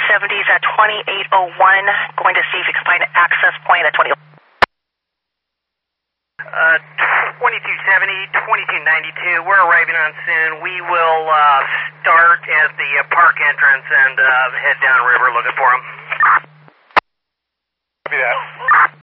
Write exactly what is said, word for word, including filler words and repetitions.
seventies at twenty-eight oh one. Going to see if you can find an access point at twenty. Uh, twenty-two seventy, twenty-two ninety-two. We're arriving on soon. We will uh, start at the uh, park entrance and uh, head downriver looking for them. Copy that.